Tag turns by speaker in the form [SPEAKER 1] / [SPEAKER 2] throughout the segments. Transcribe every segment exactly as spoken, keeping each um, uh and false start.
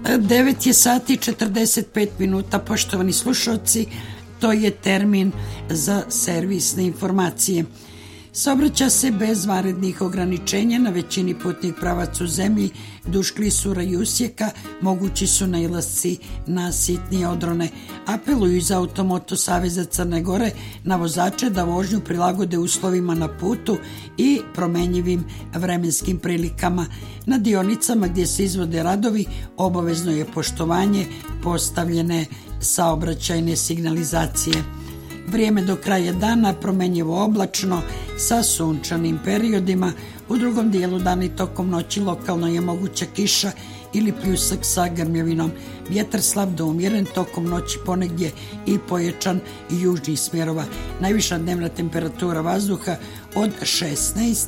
[SPEAKER 1] devet je sati četrdeset pet minuta, poštovani slušalci, to je termin za servisne informacije. Saobraća se bez vanrednih ograničenja na većini putnih pravaca u zemlji duž klisura i usjeka, mogući su nailasci na sitnije odrone. Apeluju iz Automoto saveza Crne Gore na vozače da vožnju prilagode uslovima na putu i promenjivim vremenskim prilikama. Na dionicama gdje se izvode radovi obavezno je poštovanje postavljene saobraćajne signalizacije. Vrijeme do kraja dana promenjivo oblačno sa sunčanim periodima. U drugom dijelu dana i tokom noći lokalno je moguća kiša ili pljusak sa grmljavinom. Vjetar slab do umjeren, tokom noći ponegdje i pojačan južnih smjerova. Najviša dnevna temperatura vazduha od šesnaest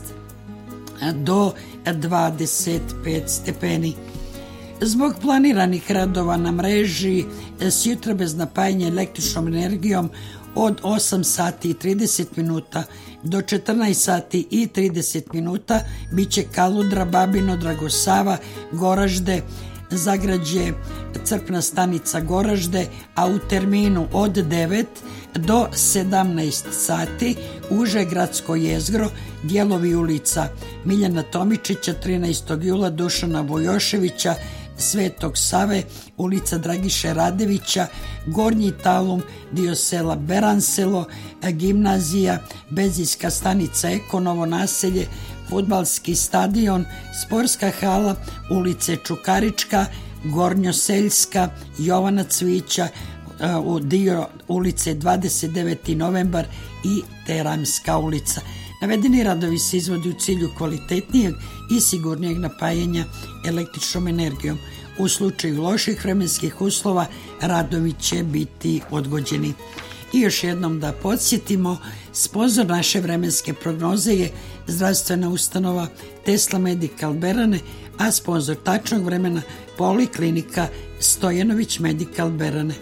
[SPEAKER 1] do dvadeset pet stepeni. Zbog planiranih radova na mreži s jutra bez napajanja električnom energijom od osam sati i trideset minuta do četrnaest sati i trideset minuta biće Kaludra, Babino, Dragosava, Goražde, Zagrađe, crpna stanica Goražde, a u terminu od devet do sedamnaest sati uže gradsko jezgro, dijelovi ulica Miljana Tomičića, trinaestog jula, Dušana Vojoševića, Svetog Save, ulica Dragiše Radevića, Gornji Talum, dio sela Beranselo, gimnazija, benzinska stanica Ekonovo naselje, fudbalski stadion, sportska hala, ulice Čukarička, Gornjoseljska, Jovana Cvića, dio ulice dvadeset deveti novembar i Teramska ulica. Navedeni radovi se izvodi u cilju kvalitetnijeg i sigurnijeg napajanja električnom energijom. U slučaju loših vremenskih uslova radovi će biti odgođeni. I još jednom da podsjetimo, sponzor naše vremenske prognoze je zdravstvena ustanova Tesla Medical Berane, a sponzor tačnog vremena Poliklinika Stojanović Medical Berane.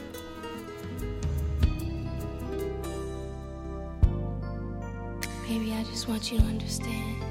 [SPEAKER 2] Baby, I just want you to understand.